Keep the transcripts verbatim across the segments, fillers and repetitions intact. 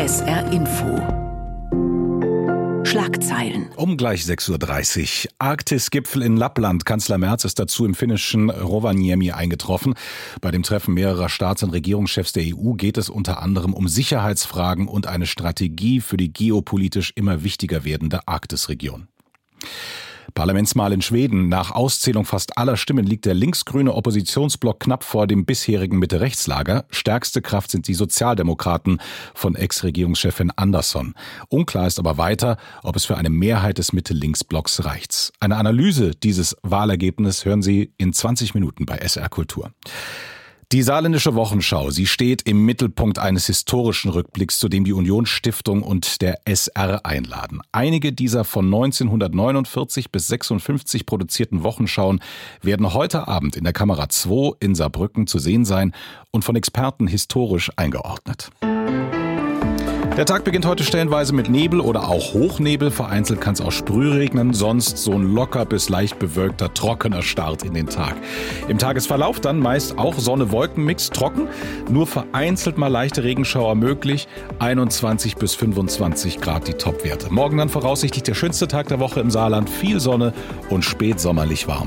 S R Info. Schlagzeilen. Um gleich sechs Uhr dreißig. Arktis-Gipfel in Lappland. Kanzler Merz ist dazu im finnischen Rovaniemi eingetroffen. Bei dem Treffen mehrerer Staats- und Regierungschefs der E U geht es unter anderem um Sicherheitsfragen und eine Strategie für die geopolitisch immer wichtiger werdende Arktisregion. Parlamentswahl in Schweden. Nach Auszählung fast aller Stimmen liegt der linksgrüne Oppositionsblock knapp vor dem bisherigen Mitte-Rechts-Lager. Stärkste Kraft sind die Sozialdemokraten von Ex-Regierungschefin Andersson. Unklar ist aber weiter, ob es für eine Mehrheit des Mitte-Links-Blocks reicht. Eine Analyse dieses Wahlergebnisses hören Sie in zwanzig Minuten bei S R Kultur. Die Saarländische Wochenschau, sie steht im Mittelpunkt eines historischen Rückblicks, zu dem die Unionsstiftung und der S R einladen. Einige dieser von neunzehnhundertneunundvierzig bis sechsundfünfzig produzierten Wochenschauen werden heute Abend in der Kamera zwei in Saarbrücken zu sehen sein und von Experten historisch eingeordnet. Der Tag beginnt heute stellenweise mit Nebel oder auch Hochnebel. Vereinzelt kann es auch Sprühregnen, sonst so ein locker bis leicht bewölkter, trockener Start in den Tag. Im Tagesverlauf dann meist auch Sonne-Wolken-Mix, trocken, nur vereinzelt mal leichte Regenschauer möglich. einundzwanzig bis fünfundzwanzig Grad die Topwerte. Morgen dann voraussichtlich der schönste Tag der Woche im Saarland. Viel Sonne und spätsommerlich warm.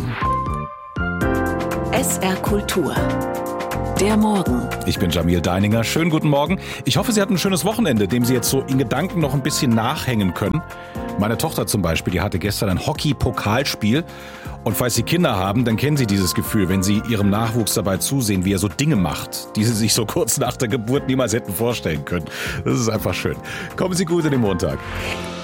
S R Kultur. Der Morgen. Ich bin Jamil Deininger. Schönen guten Morgen. Ich hoffe, Sie hatten ein schönes Wochenende, dem Sie jetzt so in Gedanken noch ein bisschen nachhängen können. Meine Tochter zum Beispiel, die hatte gestern ein Hockey-Pokalspiel. Und falls Sie Kinder haben, dann kennen Sie dieses Gefühl, wenn Sie Ihrem Nachwuchs dabei zusehen, wie er so Dinge macht, die Sie sich so kurz nach der Geburt niemals hätten vorstellen können. Das ist einfach schön. Kommen Sie gut in den Montag.